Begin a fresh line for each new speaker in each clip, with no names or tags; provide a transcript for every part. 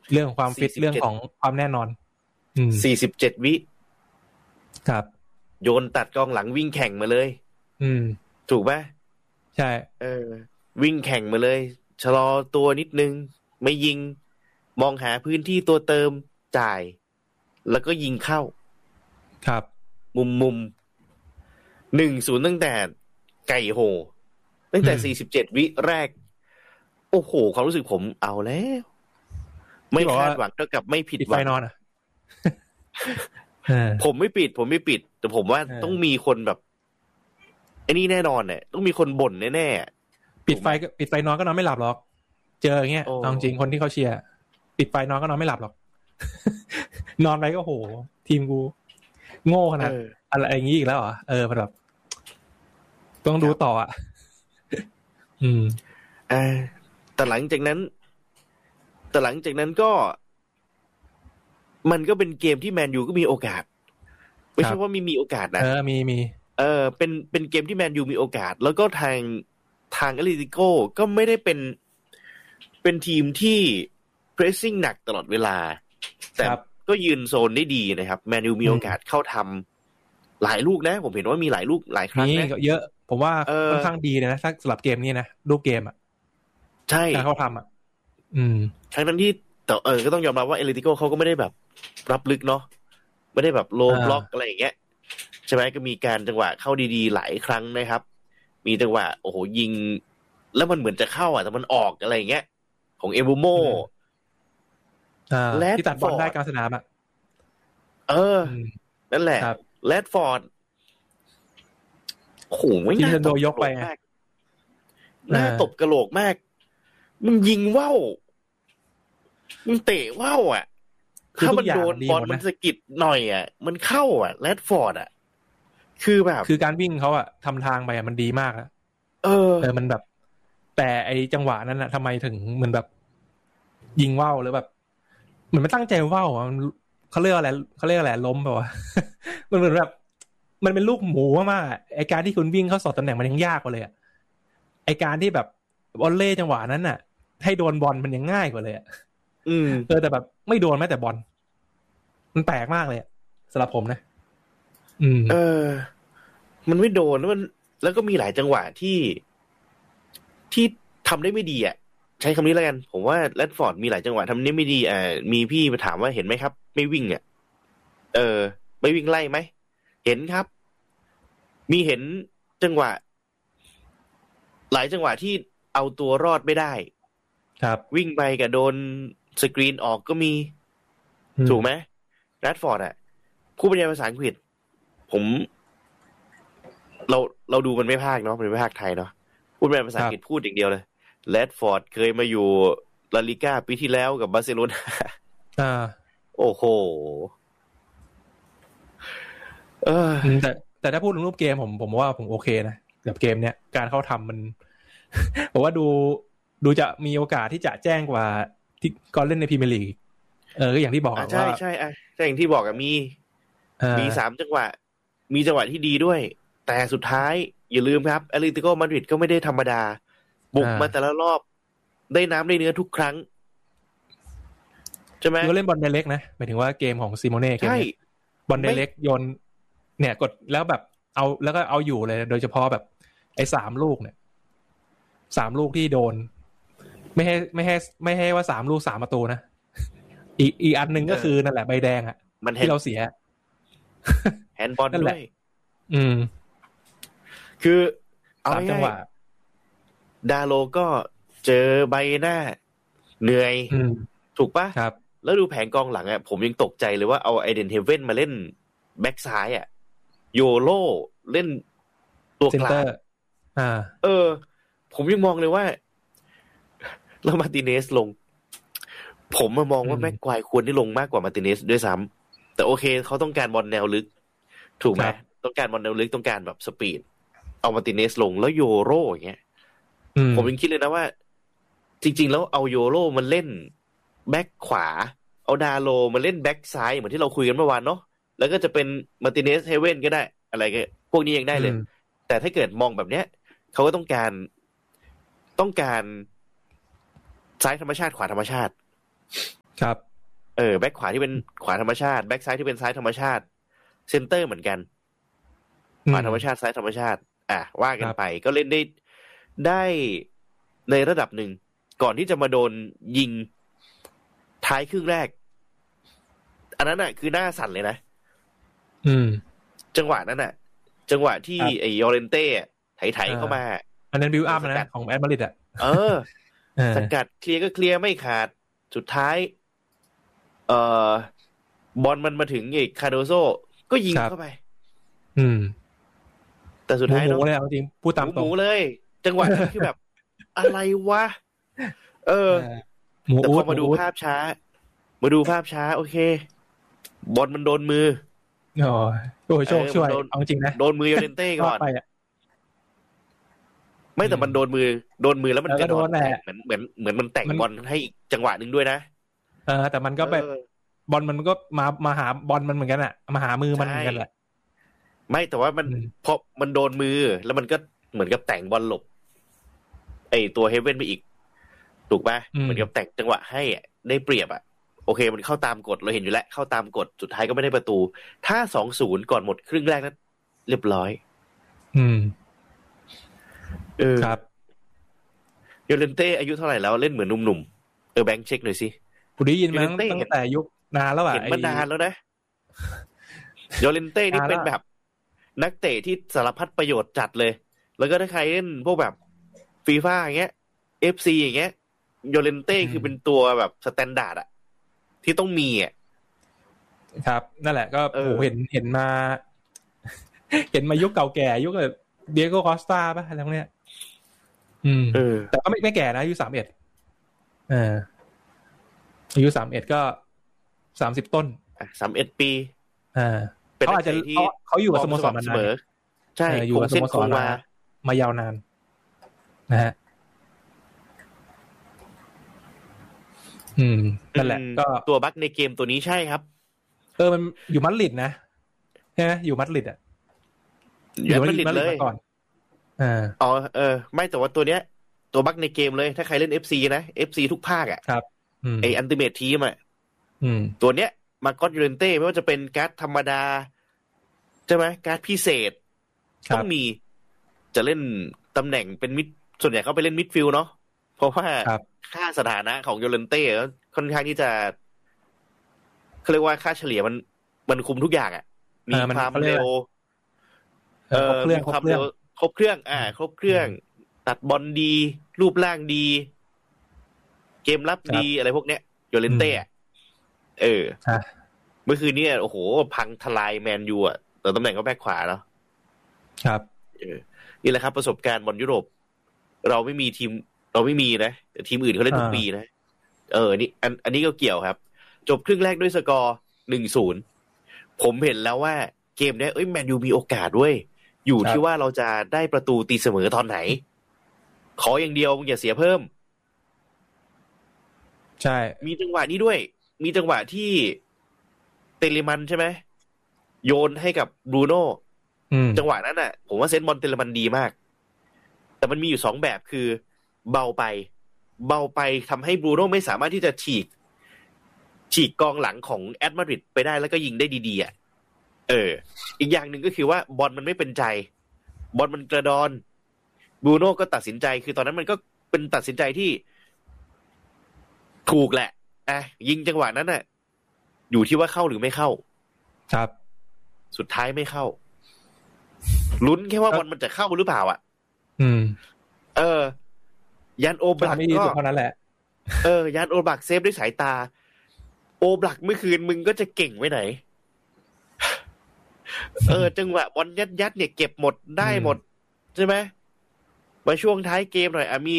เรื่องของความฟิตเรื่องของความแน่นอน
47 วิ
ครับ
โยนตัดกองหลังวิ่งแข่งมาเลยถูกป่ะ
ใช่
วิ่งแข่งมาเลยชะลอตัวนิดนึงไม่ยิงมองหาพื้นที่ตัวเติมจ่ายแล้วก็ยิงเข้า
ครับ
มุม1-0ตั้งแต่ไก่โหตั้งแต่47 วิแรกโอ้โหความรู้สึกผมเอาแล้วไม่คาดหวังเท่ากับไม่ผิดหวัง
ปิดไฟนอนอ่ะ
ผมไม่ปิดแต่ผมว่าต้องมีคนแบบไอ้นี่แน่นอนเนี่ยต้องมีคนบ่นแน่
ๆปิดไฟนอนก็นอนไม่หลับหรอกเจออย่างเงี้ยเอาจริงคนที่เขาเชียร์ปิดไฟนอนก็นอนไม่หลับหรอก นอนไปก็โหทีมกูโง่ขนาดอะไรอย่างงี้อีกแล้วเหรอแบบต้องดูต่ออ่ะ
แต่หลังจากนั้นก็มันก็เป็นเกมที่แมนยูก็มีโอกาสไม่ใช่ว่ามีโอกาสนะ
มี
เป็นเกมที่แมนยูมีโอกาสแล้วก็ทางแอตเลติโกก็ไม่ได้เป็นทีมที่เพรสซิ่งหนักตลอดเวลาแต่ก็ยืนโซนได้ดีนะครับแมนยูมีโอกาสเข้าทำหลายลูกนะผมเห็นว่ามีหลายลูกหลายครั้งนะ
เยอะผมว่าค่อนข้างดีเลยนะสำหรับเกมนี้นะรูปเกมอ่ะ
ใช่
การเขาทำ
ทั้งที่แต่ก็ต้องยอมรับว่าเอเลติโกเขาก็ไม่ได้แบบรับลึกเนาะไม่ได้แบบโลบล็อกอะไรอย่างเงี้ยใช่ไหมก็มีการจังหวะเข้าดีๆหลายครั้งนะครับมีจังหวะโอ้โหยิงแล้วมันเหมือนจะเข้าแต่มันออกอะไรอย่างเงี้ยของเอบูโม
ที่ตัดบอลได้กลางสนามอ่ะ
นั่นแหละแรดฟอร์ดโอ้โหไม่น่าตบยกไปน่าตบกระโหลกมากมึงยิงว่าวมึงเตะว่าวอ่ะถ้ามันโดนบอลมันสะกิดหน่อยอ่ะมันเข้าอ่ะแรดฟอร์ดอ่ะคือแบบ
คือการวิ่งเขาอ่ะทำทางไปอ่ะมันดีมากอ่ะมันแบบแต่ไอจังหวะนั้นอ่ะทำไมถึงเหมือนแบบยิงว่าวหรือแบบเหมือนไม่ตั้งใจว่าวอ่ะเขาเรียกอะไรล้มแบบว่า มันเหมือนแบบมันเป็นลูกหมูมากไอการที่คุณวิ่งเข้าสอดตำแหน่งมันยังยากกว่าเลยอ่ะไอการที่แบบบอลเล่จังหวะนั้นน่ะให้โดนบอลมันยังง่ายกว่าเลยอ่ะแต่แบบไม่โดนแม้แต่บอลมันแปลกมากเลยสำหรับผมนะ
มันไม่โดนแล้วก็มีหลายจังหวะที่ทำได้ไม่ดีอ่ะใช้คำนี้แล้วกันผมว่าแรดฟอร์ดมีหลายจังหวะทำได้ไม่ดีมีพี่มาถามว่าเห็นไหมครับไม่วิ่งอ่ะไม่วิ่งไล่ไหมเห็นครับมีเห็นจังหวะหลายจังหวะที่เอาตัวรอดไม่ได้
ครับ
วิ่งไปกับโดนสกรีนออกก็มีถูกไหมแรดฟอร์ดอ่ะผู้บรรยายภาษาอังกฤษเราดูมันไม่พากเนาะมันไม่พากไทยเนาะพูดเป็นภาษาอังกฤษพูดอย่างเดียวเลยแรดฟอร์ดเคยมาอยู่ลาลิก้าปีที่แล้วกับบาร์เซโลนาโอ้โห
แต่ถ้าพูดถึงรูปเกมผมว่าผมโอเคนะกับเกมเนี้ยการเข้าทำมัน ผมว่าดูจะมีโอกาสที่จะแจ้งกว่าที่ก่อนเล่นในพรีเมียร์ลีกก็อย่างที่บอกว่า
ใช่อย่างที่บอกมี3จังหวะมีจังหวะที่ดีด้วยแต่สุดท้ายอย่าลืมครับแอตเลติโกมาดริดก็ไม่ได้ธรรมดาบุกมาแต่ละรอบได้น้ำได้เนื้อทุกครั้งใช่ไหม
ก็เล่นบอลไดเรกนะหมายถึงว่าเกมของซิโมเน่เกมนี้บอลไดเรกโยนเนี่ยกดแล้วแบบเอาแล้วก็เอาอยู่เลยโดยเฉพาะแบบไอ้3ลูกเนี่ย3ลูกที่โดนไม่ให้ว่า3ลูก3ประตูนะอีกอันนึงก็คือนั่นแหละใบแดงอ่ะที่เราเสีย
แฮนด์บอลด้วยคือเอาจังหวะดาโลก็เจอใบหน้าเหนื่อยถูกปะ
ครับ
แล้วดูแผงกองหลังอ่ะผมยังตกใจเลยว่าเอาไอเดนเฮเว่นมาเล่นแบ็กซ้ายอ่ะโยโร่เล่นตัวกลางผมยังมองเลยว่าแล้วมาร์ติเนสลงผมมามองว่าแม็กควายควรที่ลงมากกว่ามาร์ติเนสด้วยซ้ำแต่โอเคเขาต้องการบอลแนวลึกถูกไหมต้องการบอลแนวลึกต้องการแบบสปีดเอามาร์ติเนสลงแล้วโยโร่อย่างเงี้ยผมยังคิดเลยนะว่าจริงๆแล้วเอาโยโร่มันเล่นแบ็คขวาเอาดาโลมาเล่นแบ็คซ้ายเหมือนที่เราคุยกันเมื่อวานเนาะแล้วก็จะเป็นมาร์ติเนสเฮเว่นก็ได้อะไรก็พวกนี้ยังได้เลยแต่ถ้าเกิดมองแบบเนี้ยเขาก็ต้องการซ้ายธรรมชาติขวาธรรมชาติ
ครับ
แบ็คขวาที่เป็นขวาธรรมชาติแบ็คซ้ายที่เป็นซ้ายธรรมชาติเซนเตอร์เหมือนกันขวาธรรมชาติซ้ายธรรมชาติว่ากันไปก็เล่นได้ในระดับหนึ่งก่อนที่จะมาโดนยิงท้ายครึ่งแรกอันนั้นน่ะคือหน้าสั่นเลยนะจังหวะนั้นน่ะจังหวะที่ไอ้ยอเรนเต้ไถเข้ามา
อันนั้นบิวอัพนะของแอตมาดริด
สกัดเคลียร์ก็เคลียร์ไม่ขาดสุดท้ายบอลมันมาถึงไอ้คาโดโซก็ยิงเข้าไปแต่สุดท้าย
หมูเลยจริงพูดตามตรง
หมูเลยจังหวะนั้นคือแบบอะไรวะแต่พอมาดูภาพช้าโอเคบอลมันโดนมือ
โอ้ยโชคช่วยเอาจริงนะ
โดนมือยอเรนเต้ก่อนไม่แต่มันโดนมือแล้วมันกระโดดเหมือนมันแต่งบอลให้อีกจังหวะนึงด้วยนะ
แต่มันก็แบบบอลมันก็มาหาบอลมันเหมือนกันอ่ะมาหามือมันเหมือนกันแหละ
ไม่แต่ว่ามันพอมันโดนมือแล้วมันก็เหมือนกับแต่งบอลหลบไอตัวเฮเว่นไปอีกถูกป่ะเหมือนกับแต่งจังหวะให้ได้เปรียบโอเคมันเข้าตามกฎเราเห็นอยู่แล้วเข้าตามกฎสุดท้ายก็ไม่ได้ประตูถ้า 2-0 ก่อนหมดครึ่งแรกนั้นเรียบร้อย
ครับ
โยเลนเต้อายุเท่าไหร่แล้วเล่นเหมือนหนุ่มๆแบงค์เช็คหน่อยสิ
กูได้ยินมาตั้งแต่ยุคนานแล้ว
เห็นมานานแล้วนะโยเลนเต้นี่เป็นแบบนักเตะที่สารพัดประโยชน์จัดเลยแล้วก็ถ้าใครเล่นพวกแบบฟีฟ่าอย่างเงี้ย FC อย่างเงี้ยโยเลนเต้คือเป็นตัวแบบสแตนดาร์ดที่ต้องมี
ครับนั่นแหละก็โหเห็นมายุคเก่าแก่ยุคแบบเดียโก้คอสตาป่ะอะไรพวกเนี้ยแต่ก็ไม่แก่นะอายุ31อายุ31ก็30ต้น
31ปี
เขาอาจจะเขาอยู่กับสโมสรมานาน
ใช่
อยู่กับสโมสรมายาวนานนะฮะนั่นแหละก็
ตัวบัคในเกมตัวนี้ใช่ครับ
มันอยู่มัดริดนะใช่ไหมอยู่มัดริด
อยู่มัดริดเลย
ก่อน
ไม่แต่ว่าตัวเนี้ยตัวบัคในเกมเลยถ้าใครเล่น FC นะ FC ทุกภาค
ครับ
ไอ้อัลติเมททีมตัวเนี้ยมาร์กอสยูเรนเต้ไม่ว่าจะเป็นการ์ดธรรมดาใช่ไหมการ์ดพิเศษต้องมีจะเล่นตำแหน่งเป็นมิดส่วนใหญ่เขาไปเล่นมิดฟิลด์เนาะเพราะว่าค่าสถานะของยูเรนเต้ค่อนข้างที่จะเขาเรียกว่าค่าเฉลี่ยมันคุมทุกอย่างมีความเร็วมีความเร็วครบเครื่องครบเครื่องตัดบอลดีรูปร่างดีเกมรับดีอะไรพวกเนี้ยยูเรนเต้เมื่อคืนนี้โอ้โหพังทลายแมนยูแต่ตำแหน่งก็แบ็คขวาเนาะ
ครับ
นี่แหละครับประสบการณ์บอลยุโรปเราไม่มีนะแต่ทีมอื่นเขาเล่นทุกปีนะนี่อันนี้ก็เกี่ยวครับจบครึ่งแรกด้วยสกอร์ 1-0 ผมเห็นแล้วว่าเกมนี้แมนยูมีโอกาสด้วยอยู่ที่ว่าเราจะได้ประตูตีเสมอตอนไหนขออย่างเดียวมึงอย่าเสียเพิ่ม
ใช่
มีจังหวะนี้ด้วยมีจังหวะที่เตเลมันใช่ไหมโยนให้กับบรูโน่จังหวะนั้นผมว่าเซนต์บอลเตเลมันดีมากแต่มันมีอยู่2แบบคือเบาไปทำให้บรูโน่ไม่สามารถที่จะฉีกกองหลังของแอตมาดริดไปได้แล้วก็ยิงได้ดีอีกอย่างหนึ่งก็คือว่าบอลมันไม่เป็นใจบอลมันกระดอนบรูโน่ก็ตัดสินใจคือตอนนั้นมันก็เป็นตัดสินใจที่ถูกแหละยิงจังหวะนั้นอยู่ที่ว่าเข้าหรือไม่เข้า
ครับ
สุดท้ายไม่เข้าลุ้นแค่ว่าบอลมันจะเข้าหรือเปล่ายันโอบลักก็
เท่านั้นแหละ
ยันโอบลักเซฟด้วยสายตาโอบลักเมื่อคืนมึงก็จะเก่งไว้ไหนจังหวะบอลยัดเนี่ยเก็บหมดได้หมดใช่ไหมมาช่วงท้ายเกมหน่อยมี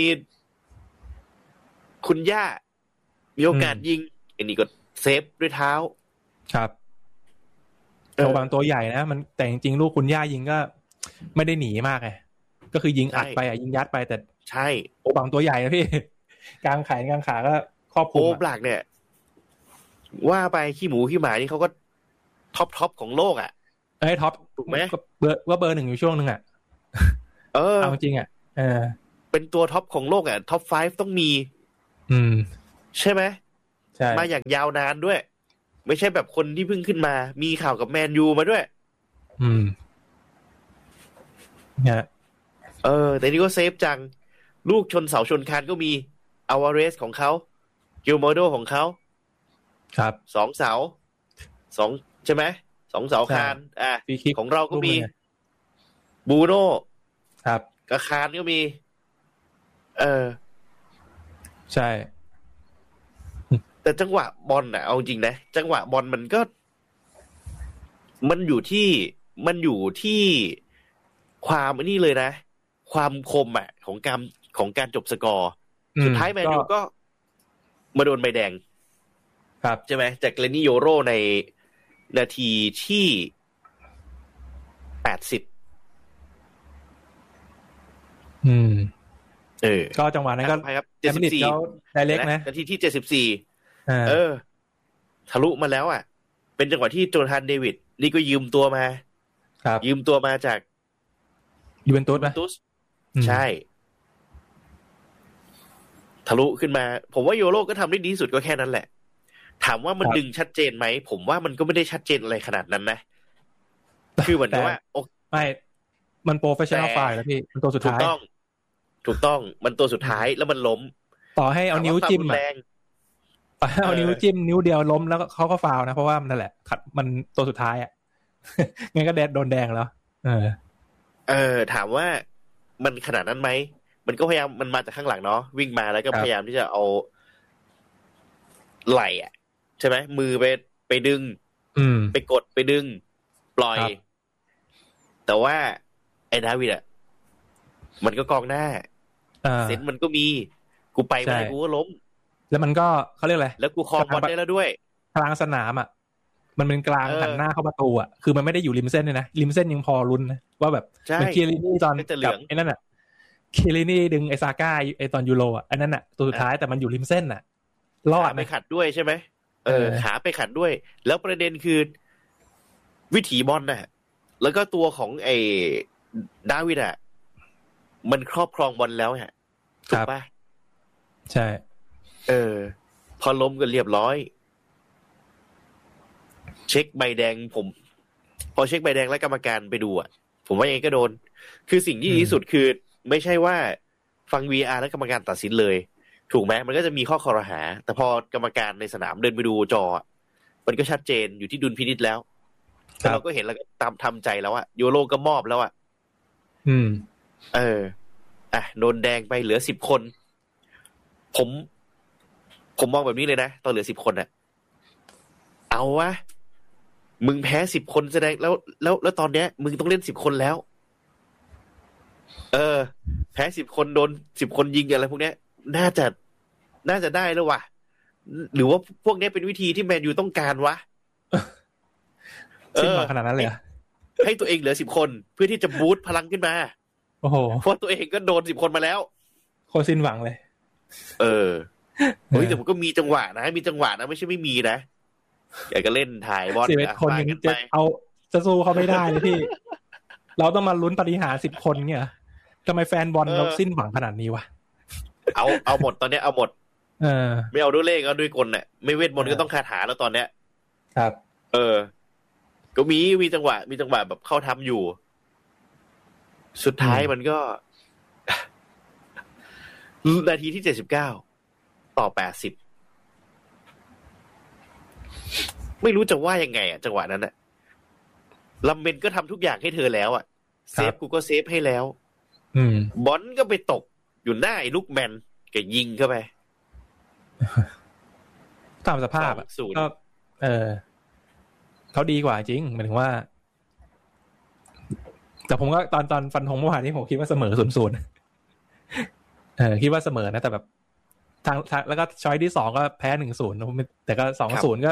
คุณย่ามีโอกาสยิงอันนี้ก็เซฟด้วยเท้า
ครับบางตัวใหญ่นะมันแต่จริงๆลูกคุณย่ายิงก็ไม่ได้หนีมากไงก็คือยิงอัดไปยิงยัดไปแต่
ใช่
บางตัวใหญ่นะพี่กลางขาก็ครอบคลุม
โอบลักเนี่ยว่าไปขี้หมูขี้หมานี่เขาก็ท็อปของโลก
ท็อป
ถูกไหม
เบอร์ 1อยู่ช่วงนึงเอาจริง
เป็นตัวท็อปของโลกท็อป 5ต้องมีใช่ไหมมาอย่างยาวนานด้วยไม่ใช่แบบคนที่เพิ่งขึ้นมามีข่าวกับแมนยูมาด้วย
เนี่ย
แต่นี่ก็เซฟจังลูกชนเสาชนคานก็มีอาวาเรสของเขากิลโมโดของเขา
ครับ
2 เสา2ใช่ไหม2 เสาคานของเราก็มีบูโน่
ครับ
กระคานก็มี
ใช่
แต่จังหวะบอลน่ะเอาจริงนะจังหวะบอลมันอยู่ที่ความนี่เลยนะความคมอ่ะของการจบสกอร์สุดท้ายแมนยูก็มาโดนใบแดง
ครับ
ใช่ไหมจากเลนี่โยโรในนาทีที่80
ก็จังหวะนั้นก็
ครับ
74เขาไดเรกนะ
นาทีที่74ทะลุมาแล้วอ่ะเป็นจังหวะที่โจนาธานเดวิดนี่ก็ยืมตัวมา
ครับ
ยืมตัวมาจาก
ยูเวนตุส
ใช่ทะลุขึ้นมาผมว่าโยโรก็ทำได้ดีที่สุดก็แค่นั้นแหละถามว่ามันดึงชัดเจนไหมผมว่ามันก็ไม่ได้ชัดเจนอะไรขนาดนั้นนะคือเหมือนกับว่า
ไม่มันโปรเฟชชั่นอลไฟล์แล้วพี่มันตัวสุดท้าย
ถูกต้องมันตัวสุดท้ายแล้วมันล้ม
ต่อให้เอานิ้วจิ้มเอานิ้วจิ้มนิ้วเดียวล้มแล้วเขาก็ฟาวล์นะเพราะว่านั่นแหละขัดมันตัวสุดท้ายอ่ะงั้นก็โดนแดงแล้ว
ถามว่ามันขนาดนั้นไหมมันก็พยายามมันมาจากข้างหลังเนาะวิ่งมาแล้วก็พยายามที่จะเอาไหล่อ่ะใช่ไหมมือไปดึงไปกดไปดึงปล่อยแต่ว่าไอ้ดาวิดอ่ะมันก็กองหน้าเซนมันก็มีกูไปไม่ได้กูก็ล้ม
แล้วมันก็เขาเรียกอะไร
แล้วกูครองบอลได้แล้วด้วย
กลางสนามอ่ะมันเป็นกลางหันหน้าเข้าประตูอ่ะคือมันไม่ได้อยู่ริมเส้นเลยนะริมเส้นยังพอลุ้นนะว่าแบบเป็นเคียรินี่ตอนกับไอ้นั่นอ่ะเคียรินี่ดึงไอ้ซาก้าไอ้ตอนยูโรอ่ะอันนั้นอ่ะตัวสุดท้ายแต่มันอยู่ริมเส้นอ่ะรอด
ไปขัดด้วยใช่ไหมขาไปขัดด้วยแล้วประเด็นคือวิถีบอลน่ะแล้วก็ตัวของไอ้ดาวิดอ่ะมันครอบครองบอลแล้วฮะถูกป่ะ
ใช่
พอล้มกันเรียบร้อยเช็คใบแดงผมพอเช็คใบแดงแล้วกรรมการไปดูอ่ะผมว่ายังไงก็โดนคือสิ่งที่ดีที่สุดคือไม่ใช่ว่าฟัง VR แล้วกรรมการตัดสินเลยถูกไหมมันก็จะมีข้อคอรหาแต่พอกรรมการในสนามเดินไปดูจอมันก็ชัดเจนอยู่ที่ดุลพินิจแล้วแต่เราก็เห็นแล้วก็ตามทำใจแล้วอะโยโรก็มอบแล้วอะโดนแดงไปเหลือ10 คนผมมองแบบนี้เลยนะตอนเหลือ10 คนอะเอาวะมึงแพ้10 คนแสดงแล้วตอนเนี้ยมึงต้องเล่น10 คนแล้วแพ้10 คนโดน10 คนยิงอะไรพวกเนี้ยน่าจะได้แล้ววะหรือว่าพวกนี้เป็นวิธีที่แมนยูต้องการวะ
สิ้นหวังขนาดนั้นเลย
ให้ตัวเองเหลือ10 คนเพื่อที่จะบูสต์พลังขึ้นมา
โอ้โห
เพราะตัวเองก็โดน10 คนมาแล้ว
โคตรสิ้นหวังเลย
เฮ้ยแต่มันก็มีจังหวะนะไม่ใช่ไม่มีนะอยากจะเล่นถ่ายบอล
11 คนยังจะเอาจะสู้เขาไม่ได้เลยพี่เราต้องมาลุ้นปาฏิหาริย์10 คนเนี่ยทำไมแฟนบอลเราสิ้นหวังขนาดนี้วะ
เอาหมดตอนนี้เอาหมดไม่เอาด้วยเลขเอาด้วยกลเนี่ยไม่เวทมนต์ก็ต้องคาถาแล้วตอนเนี้ย
ครับ
ก็มีจังหวะแบบเข้าทำอยู่สุดท้ายมันก็นาทีที่79ต่อ80ไม่รู้จะว่ายังไงอ่ะจังหวะนั้นน่ะลัมเบนก็ทำทุกอย่างให้เธอแล้วอ่ะเซฟกูก็เซฟให้แล้วบอลก็ไปตกอยู่หน้าไอ้ลูกแมนก็ยิงเข้าไป
ตามสภาพก็เขาดีกว่าจริงหมายถึงว่าแต่ผมก็ตอนฟันธงเมื่อวานนี้ผมคิดว่าเสมอ 0-0 คิดว่าเสมอนะแต่แบบทางแล้วก็ช้อยที่2ก็แพ้ 1-0 แต่ก็ 2-0 ก็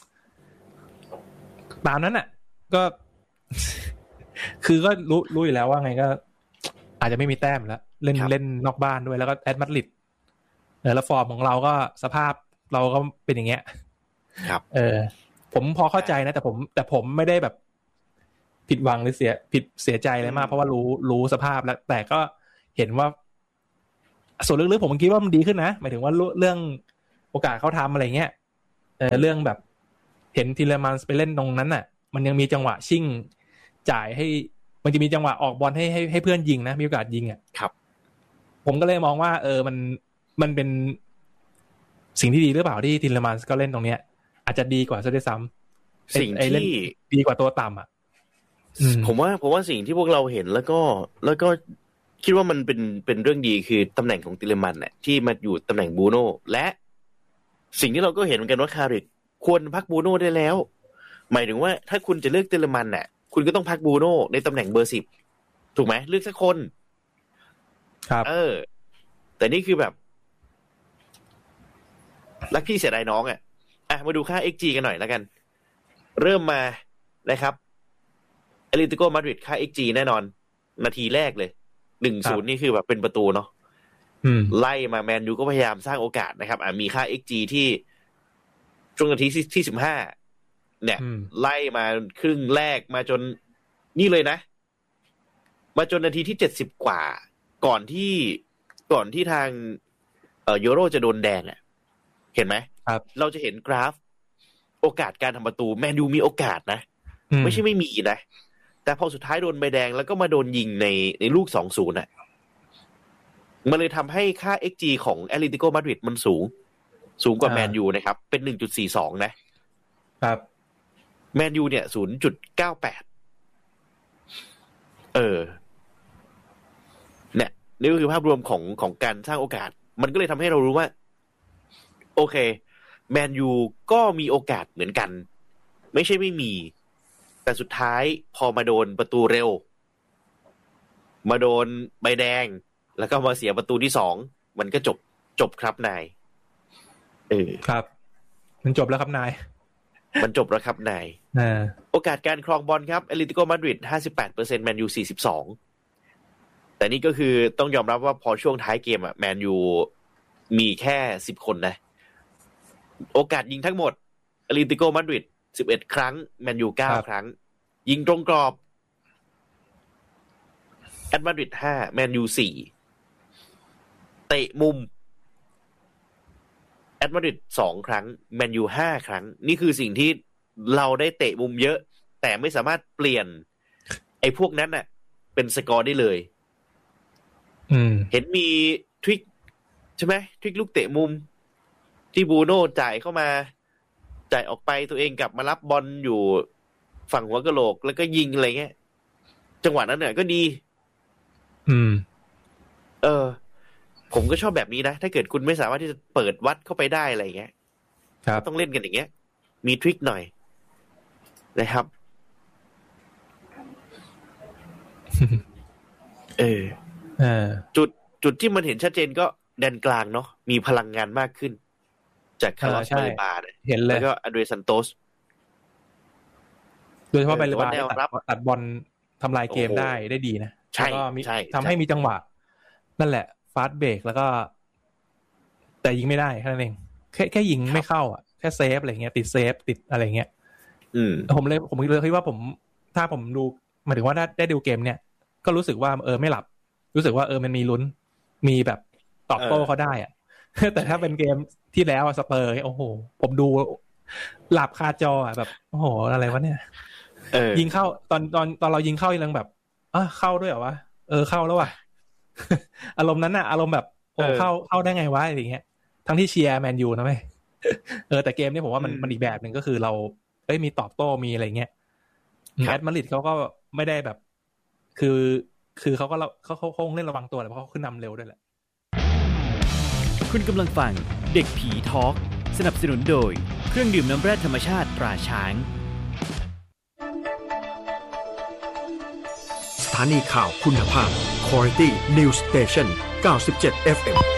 ตามนั้นน่ะก็คือก็รู้อยู่แล้วว่าไงก็อาจจะไม่มีแต้มแล้วเล่นนอกบ้านด้วยแล้วก็แอตมาดริดแล้วฟอร์มของเราก็สภาพเราก็เป็นอย่างเงี้ย
ครับ
ผมพอเข้าใจนะแต่ผมไม่ได้แบบผิดหวังหรือเสียใจอะไรมากเพราะว่ารู้สภาพแล้วแต่ก็เห็นว่าส่วนลึกๆผมคิดว่ามันดีขึ้นนะหมายถึงว่าเรื่องโอกาสเขาทำอะไรเงี้ยเรื่องแบบเห็นทีเลมานส์ไปเล่นตรงนั้นน่ะมันยังมีจังหวะชิ่งจ่ายให้มันจะมีจังหวะออกบอลให้เพื่อนยิงนะมีโอกาสยิงอ่ะ
ครับ
ผมก็เลยมองว่ามันเป็นสิ่งที่ดีหรือเปล่าที่ทีเลมานส์ก็เล่นตรงเนี้ยอาจจะดีกว่าซะด้วยซ้ำ
สิ่งที่
ดีกว่าตัวต่ำอ่ะ
ผมว่าสิ่งที่พวกเราเห็นแล้วก็คิดว่ามันเป็นเรื่องดีคือตำแหน่งของติเลมันเนี่ยที่มาอยู่ตำแหน่งบูโน่และสิ่งที่เราก็เห็นเหมือนกันว่าคาริกควรพักบูโน่ได้แล้วหมายถึงว่าถ้าคุณจะเลือกติเลมันเนี่ยคุณก็ต้องพักบูโน่ในตำแหน่งเบอร์10ถูกไหมเลือกสักคน
ครับ
แต่นี่คือแบบรักพี่เสียดายน้องอ่ะมาดูค่า XG กันหน่อยแล้วกันเริ่มมานะครับแอตเลติโกมาดริดค่า XG แน่นอนนาทีแรกเลย 1-0 นี่คือแบบเป็นประตูเนาะไล่มาแมนยูก็พยายามสร้างโอกาสนะครับมีค่า XG ที่ช่วงนาทีที่15เนี่ยไล่มาครึ่งแรกมาจนนี่เลยนะมาจนนาทีที่70กว่าก่อนที่ทางยูโรจะโดนแดงอ่ะเห็นไหม
ครับ
เราจะเห็นกราฟโอกาสการทำประตูแมนยูมีโอกาสนะไม่ใช่ไม่มีนะแต่พอสุดท้ายโดนใบแดงแล้วก็มาโดนยิงในลูก 2-0 น่ะมันเลยทำให้ค่า XG ของแอตเลติโกมาดริดมันสูงกว่าแมนยูนะครับเป็น 1.42 นะครับแมนยูเนี่ย 0.98 เนี่ยนี่ก็คือภาพรวมของการสร้างโอกาสมันก็เลยทำให้เรารู้ว่าโอเคแมนยูก็มีโอกาสเหมือนกันไม่ใช่ไม่มีแต่สุดท้ายพอมาโดนประตูเร็วมาโดนใบแดงแล้วก็มาเสียประตูที่2มันก็จบครับนาย
ครับมันจบแล้วครับนาย
มันจบแล้วครับนายโอกาสการครองบอลครับแอตเลติโกมาดริด 58% แมนยู 42แต่นี่ก็คือต้องยอมรับว่าพอช่วงท้ายเกมแมนยูมีแค่10คนนะโอกาสยิงทั้งหมดแอตเลติโกมาดริด11ครั้งแมนยู9ครั้งยิงตรงกรอบแอตมาดริด5แมนยู4เตะมุมแอตมาดริด2ครั้งแมนยู5ครั้งนี่คือสิ่งที่เราได้เตะมุมเยอะแต่ไม่สามารถเปลี่ยนไอ้พวกนั้นน่ะเป็นสกอร์ได้เลยเห็นมีทริคใช่ไหมทริคลูกเตะมุมที่บูโน่จ่ายเข้ามาจ่ายออกไปตัวเองกลับมารับบอลอยู่ฝั่งหัวกะโหลกแล้วก็ยิงอะไรเงี้ยจังหวะนั้นเนี่ยก็ดีผมก็ชอบแบบนี้นะถ้าเกิดคุณไม่สามารถที่จะเปิดวัดเข้าไปได้อะไรเงี้ยต้องเล่นกันอย่างเงี้ยมีทริคหน่อยนะครับจุดที่มันเห็นชัดเจนก็แดนกลางเนาะมีพลังงานมากขึ้นจากคาร์ลอส เบเลบา
เห็นเลย
แล้วก็อันเดรซันโตส
โดยเฉพาะเบเลบาตัดบอลทำลายเกมได้ดีนะแล้วก็ทำให้มีจังหวะนั่นแหละฟาสต์เบรกแล้วก็แต่ยิงไม่ได้แค่นั้นเองแค่ยิงไม่เข้าอ่ะแค่เซฟอะไรเงี้ยติดเซฟติดอะไรเงี้ยผมเลยคิดว่าถ้าผมดูหมายถึงว่าได้ดูเกมเนี่ยก็รู้สึกว่าไม่หลับรู้สึกว่ามันมีลุ้นมีแบบตอบโต้เขาได้อ่ะแต่ถ้าเป็นเกมที่แล้วสเปอร์โอ้โหผมดูหลับคาจออ่ะแบบโอ้โหอะไรวะเนี่ยยิงเข้าตอนเรายิงเข้ายังแบบเข้าด้วยเหรอวะเข้าแล้วว่ะอารมณ์นั้นน่ะอารมณ์แบบโอ้เข้าได้ไงวะอะไรอย่างเงี้ยทั้งที่เชียร์แมนยูนะเว้ยแต่เกมนี้ผมว่ามันอีกแบบนึงก็คือเรามีตอบโต้มีอะไรเงี้ยแอตมาดริดเขาก็ไม่ได้แบบคือเขาคงเล่นระวังตัวแหละเพราะเขาขึ้นนำเร็วด้วยแหละ
คุณกำลังฟังเด็กผีทอล์กสนับสนุนโดยเครื่องดื่มน้ำแร่ธรรมชาติตราช้าง
สถานีข่าวคุณภาพ Quality News Station 97 FM